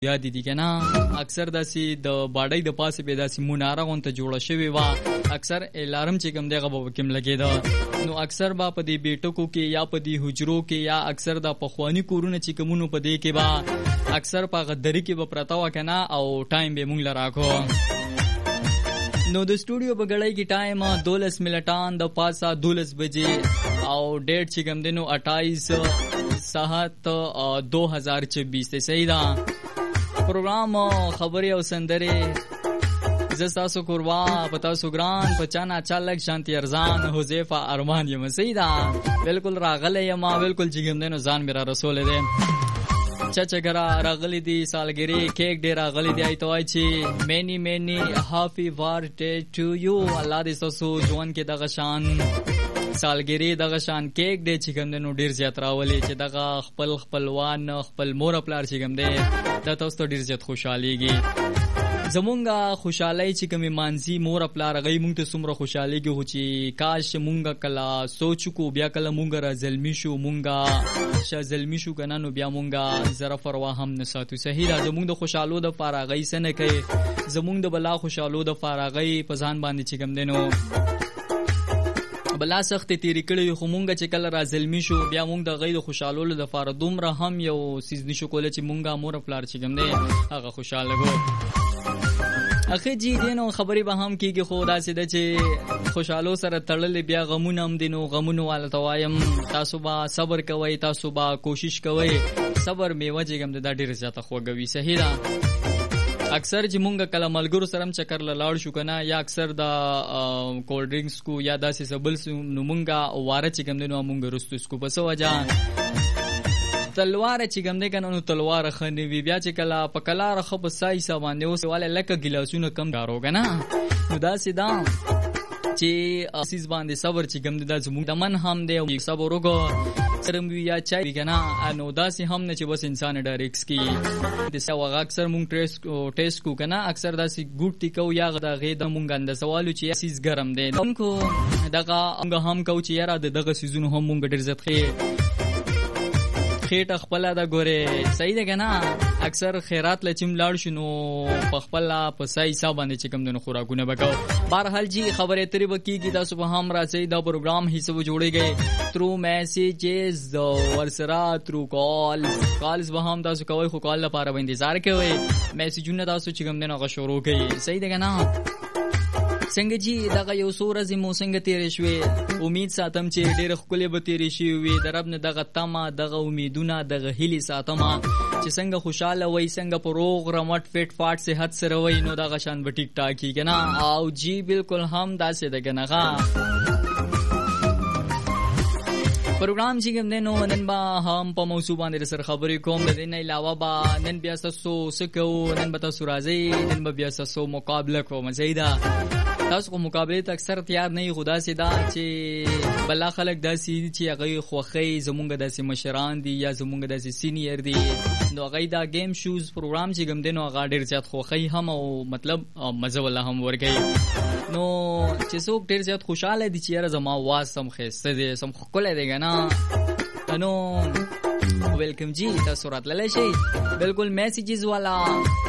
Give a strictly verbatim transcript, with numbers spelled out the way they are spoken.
یاد دي کنه اکثر داسې د باډۍ د پاسه به داسې مناره غونته جوړه شوی و اکثر الارم چې کوم دغه به کوم لګیدا نو اکثر با په دې بیٹکو کې یا په دې حجرو کې یا اکثر د پخوانی کورونه چې کومونو په دې کې با اکثر په غدری کې به پرتا و کنه او ټایم به مونږ لراکو نو د سټوډیو په غړای کې ټایم دولس منټان د پاسه دولس بجې او ډیټ چې کوم دینو اٹھائیس ساعت دو ہزار چوبیس ته صحیح ده پروګرام خبري او سندره زستاسو کوروا پتا سو ګران پچانا چالک شانتی ارزان حذیفه ارمان یم سیدا بالکل راغله یم بالکل جګم دینو ځان میرا رسول دې چچا ګرا راغلی دی سالګری کیک ډیر راغلی دی ایتوای چی مینی مینی هاپی بارثډے ټو یو الله دې تاسو ځوان کې دغه شان سالګری دغه شان کیک ډې چې کوم نو ډیر زیات راولي چې دغه خپل خپلوان خپل مور خپل چې کوم دې دا تاسو ته ډیر زیات خوشحاليږي زمونږه خوشحالي چې کوم مانزي مور خپل راغی مونږ ته سمره خوشحاليږي خو چې کاش مونږه کلا سوچ کو بیا کلا مونږه را زلمی شو مونږه ش زلمی شو کنه نو بیا مونږه زره فروا هم نساتو صحیح را زمونږ د خوشحالو د فارغی سنه کوي زمونږ د بلا خوشحالو د فارغی په ځان باندې چې کوم دینو بلا سخت تیری کړی خو مونږه چې کله را زلمی شو بیا مونږ د غیر خوشاله له فار دومره هم یو سیز نشو کولای چې مونږه مور فلار چې کوم دی هغه خوشاله go اخی جی دینو خبري به هم کیږي خو دا سده چې خوشاله سره تړلې بیا غمونه هم دینو غمونه والا توایم تاسو با صبر کوئ تاسو با کوشش کوئ صبر میوه چې کوم دا ډیر زیاته خوږوي صحیح ده اکثر چې مونږه کله ملګرو سره چکر لاړ شو کنه یا اکثر د کولډ ډرینګز کو یا داسې سبل نو مونږه واره چې کوم دینو مونږ رستو اسکو پس وجه تلوار چې کوم دی کنه نو تلوار خنی وی بیا چې کله په کلا رخ په سای سامان اوس والے لکه ګلاسونه کم دارو کنه نو دا سیدا چې اساس باندې صبر چې کوم دی د زموږ د من هم دی او صبر وګو سرم وی یا چای کنه انو داسې هم نه چې بس انسان ډایرکس کی د سوا اکثر مونږ ټیسټ ټیسټ کو کنه اکثر داسې ګوټ ټیکو یا غدا غید مونږ اند سوالو چې اساس ګرم دی دونکو دغه موږ هم کو چې یاره دغه سيزونو هم مونږ ډیر عزت خې خېټه خپل دا ګوره صحیح ده کنه اکثر خیرات لچم لاړ شنو په خپل په صحیح حساب باندې چې کوم دنو خوراکونه وکاو بهرحال جی خبره تری وکیږي تاسو په هم راځي دا پروګرام حصہ جوړیږي ترو میسیجز ورسره ترو کال کالز به هم تاسو کوي خو کال لپاره به انتظار کوي میسیجونه تاسو چې کوم دنو غ شروع کوي صحیح ده کنه څنګه جی دغه یو سورہ زمو څنګه تیرې شوې امید ساتم چې ډېر خپل به تیرې شي وي درب نه دغه تما دغه امیدونه دغه هلي ساتم چې څنګه خوشاله وای څنګه پروغ رمټ فټ فاټ صحت سره وای نو دغه شان به ټیک ټاکی کنه او جی بالکل هم داسې دغه نه پروګرام چې کوم دینو نن با هم په موضوع باندې سره خبرې کوم د دې نه علاوه با نن بیا تاسو سکو نن به تاسو راځي نن به بیا تاسو مقابله کوم زیدا تاسو کوم مقابله ته اکثر تیار نه خدا سیدا چې بلا خلک داسې چې هغه خوخی زمونږ داسې مشران دي یا زمونږ داسې سینیئر دي نو هغه دا گیم شوز پروګرام چې کوم دینو هغه ډیر زیات خوخی هم او مطلب مزه ولا هم ورګي نو چې څوک ډیر زیات خوشاله دي چې زما واز سم خسته دي سم خپل دی کنه انو ویلکم جی تاسو راتللی شئ بالکل میسیجز والا